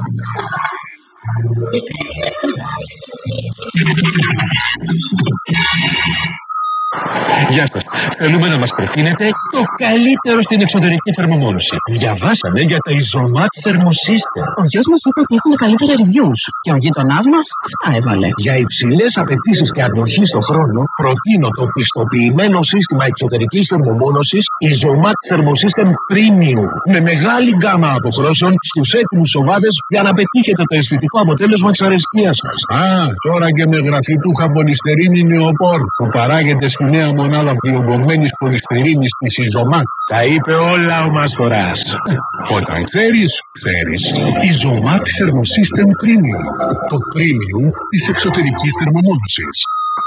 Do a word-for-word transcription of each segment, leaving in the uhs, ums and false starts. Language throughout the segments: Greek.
Γεια σας. Θέλουμε να μας προτείνετε το καλύτερο στην εξωτερική θερμομόνωση. Διαβάσαμε για τα Isomat Thermosystem. Ο γιος μας είπε ότι έχουν καλύτερα reviews και ο γείτονάς μας αυτά έβαλε. Για υψηλές απαιτήσεις και αντοχή στον χρόνο, προτείνω το πιστοποιημένο σύστημα εξωτερικής θερμομόνωσης Isomat Thermosystem Premium. Με μεγάλη γκάμα αποχρώσεων στους έτοιμους σοβάδες για να πετύχετε το αισθητικό αποτέλεσμα της αρεσκίας σας. Α, τώρα και με γραφητούχα πολυστερίνη νεοπόρ που παράγεται στη νέα μονάδα πλειομπογμένης πολυστερίνης της Isomat. Τα είπε όλα ο Μαστοράς. Όταν ξέρεις, ξέρεις. Isomat Thermosystem Premium. Το premium της εξωτερικής θερμομόνωσης.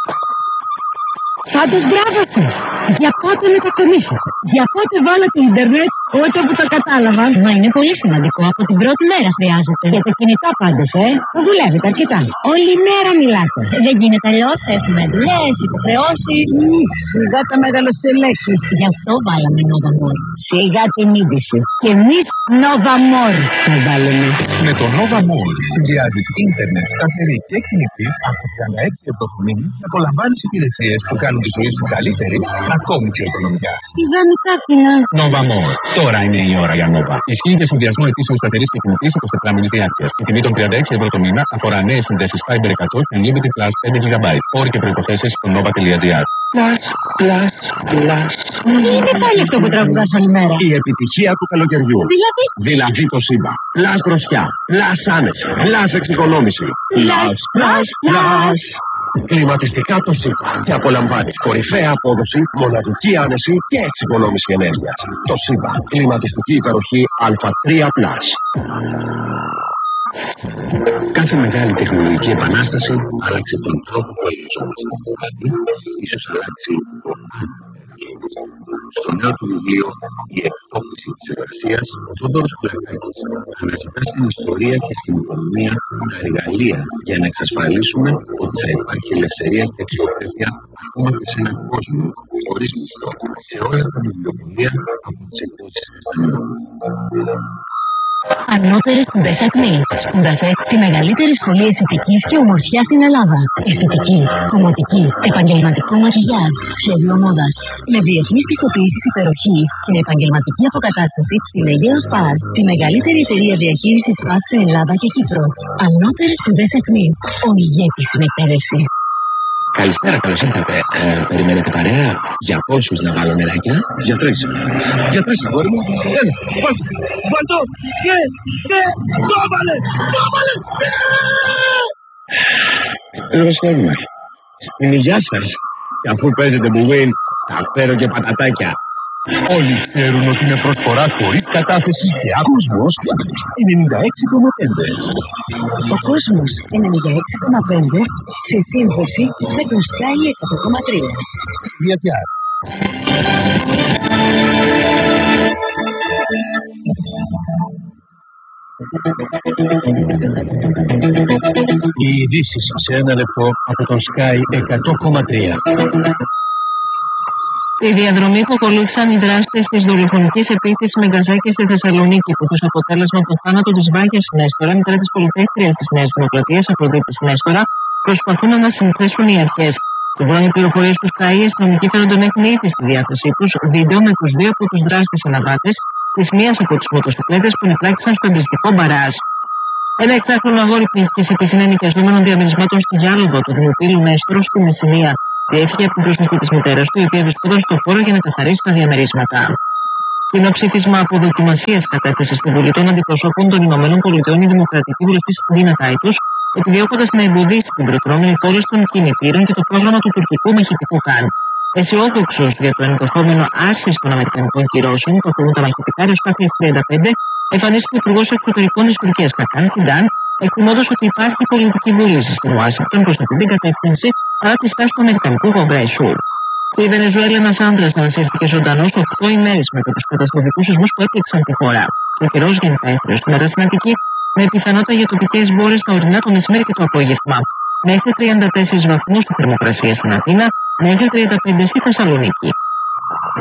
Πάντως μπράβο σας! Για πότε μετακομίσατε? Για πότε βάλατε ίντερνετ? Ούτε που το κατάλαβα. Μα είναι πολύ σημαντικό. Από την πρώτη μέρα χρειάζεται. Και τα κινητά πάντως, ε! Δουλεύετε αρκετά. Όλη μέρα μιλάτε. Δεν γίνεται αλλιώς. Έχουμε δουλειές, υποχρεώσεις. Σιγά τα μεγαλοστελέχη. Γι' αυτό βάλαμε Nova More. Σιγά την είδηση. Και εμείς Nova More θα βάλουμε. Με το Nova More συνδυάζεις ίντερνετ σταθερή και κινητή από τριάντα έξι ευρώ το μήνα και απολαμβάνεις υπηρεσίες που κάνουν τη ζωή σου καλύτερη, ακόμη πιο οικονομικά. Σιγά μην τα άφηνα. Nova More. Τώρα είναι η ώρα για Nova. Ισχύει για συνδυασμό ετήσεων σταθερής και κινητής εικοσιτετράμινης διάρκειας. Η τιμή των τριάντα έξι ευρώ το μήνα αφορά νέες συνδέσεις Fiber εκατό και Unlimited Plus πέντε τζι μπι. Όροι και προϋποθέσεις στο nova.gr. Plus, plus, plus. Τι είναι πάλι αυτό που τραγουδάς όλη μέρα? Η επιτυχία του καλοκαιριού. Δηλαδή? Δηλαδή το ΣΥΜΠΑ. Plus δροσιά. Plus άνεση. Plus εξοικονόμηση. Plus, plus, plus. Κλιματιστικά το ΣΥΜΠΑ και απολαμβάνεις κορυφαία απόδοση, μοναδική άνεση και εξοικονόμηση ενέργειας. Το ΣΥΜΠΑ. Κλιματιστική υπεροχή Α τρία Plus. Κάθε μεγάλη τεχνολογική επανάσταση άλλαξε τον τρόπο που εργαζόμαστε. Δηλαδή, ίσως αλλάξει τον άνθρωπο που εργαζόμαστε. Στο νέο του βιβλίο «Η εκπόθεση της εργασίας», ο Θόδωρος Πλακάκης αναζητά στην ιστορία και στην οικονομία τα εργαλεία για να εξασφαλίσουμε ότι θα υπάρχει ελευθερία και αξιοπρέπεια ακόμα και σε έναν κόσμο χωρίς μισθό. Σε όλα τα βιβλιοπωλεία από τις εκδόσεις Καστανιώτη. Ανώτερες σπουδές Ακμή. Σπούδασε στη μεγαλύτερη σχολή αισθητικής και ομορφιάς στην Ελλάδα. Αισθητική, κομμωτική, επαγγελματικό μακιγιάζ, σχέδιο μόδας. Με διεθνείς πιστοποιήσεις υπεροχής και επαγγελματική αποκατάσταση, την Αιγαίο Σπάς, τη μεγαλύτερη εταιρεία διαχείρισης σπάς σε Ελλάδα και Κύπρο. Ανώτερες σπουδές Ακμή. Ο ηγέτης στην εκπαίδευση. Καλησπέρα, καλώς ήρθατε. Ε, περιμένετε παρέα? Για πόσους να βάλω νεράκια? Για τρεις. Για τρεις, αγόρι μου. Έλα, βάλτε. Βάλτε. Ναι, ναι, το έβαλε, το έβαλε. Εδώ βασιλεύουμε. Στην υγειά σας. Και αφού παίζετε μπουβίν, θα φέρω και πατατάκια. Όλοι ξέρουν ότι είναι προσφορά χωρίς κατάθεση και Κόσμος ενενήντα έξι κόμμα πέντε. Ο Κόσμος ενενήντα έξι κόμμα πέντε σε σύνδεση με τον Sky εκατό κόμμα τρία. Διαδιά. Οι ειδήσεις σε ένα λεπτό από τον Sky εκατό κόμμα τρία. Τη διαδρομή που ακολούθησαν οι δράστες της δολοφονικής επίθεσης με γκαζάκια στη Θεσσαλονίκη, που είχε αποτέλεσμα το θάνατο της Βάγιας Νέστορα, μητέρα της πολυτέχτριας της Νέας Δημοκρατίας, Αφροδίτης Νέστορα, προσπαθούν να ανασυνθέσουν οι αρχές. Σύμφωνα με πληροφορίες του Sky, οι αστυνομικοί φαίνονται να έχουν ήδη στη διάθεσή τους βίντεο με τους δύο από τους δράστες αναβάτες της μίας από τις μοτοσυκλέτες που ενεπλάκησαν στο εμπριστικό μπαράζ. Ένα εξάχρονο αγόρι πνίχτηκε σε πισίνα νοικιαζόμενων διαμερισμάτων στη Γιάλοβο του Δημοτήλου Νέστορο στη Μεσσηνία. Διέφυγε από την προσοχή της μητέρας του, η οποία βρισκόταν στο χώρο για να καθαρίσει τα διαμερίσματα. Κοινοψήφισμα αποδοκιμασίας κατέθεσε στη Βουλή των Αντιπροσώπων των Ηνωμένων Πολιτειών η δημοκρατική βουλευτής Ντίνα Τάιτους, επιδιώκοντας να εμποδίσει την προκειμένη πώληση των κινητήρων και το πρόγραμμα του τουρκικού μαχητικού Καν. Αισιόδοξος για το ενδεχόμενο άρσης των αμερικανικών κυρώσεων που αφορούν τα μαχητικά αεροσκάφη εφ τριάντα πέντε, εμφανίστηκε ο Υπουργός Εξωτερικών της Τουρκίας Χακάν Φιντάν, εκτιμώντας ότι υπάρχει πολιτική βούληση στην Ουάσιγκτον προς αυτή την κατεύθυνση παρά τη στάση του Αμερικανικού Κογκρέσου. Στη Βενεζουέλα, ένας άντρας ανασύρθηκε ζωντανός οκτώ ημέρες μετά τους καταστροφικούς σεισμούς που έπληξαν τη χώρα. Ο καιρός γίνεται αίθριος σήμερα στην Αττική, με πιθανότητα για τοπικές μπόρες τα ορεινά το μεσημέρι και το απόγευμα. Μέχρι τριάντα τέσσερις βαθμούς στη θερμοκρασία στην Αθήνα, μέχρι τριάντα πέντε στη Θεσσαλονίκη.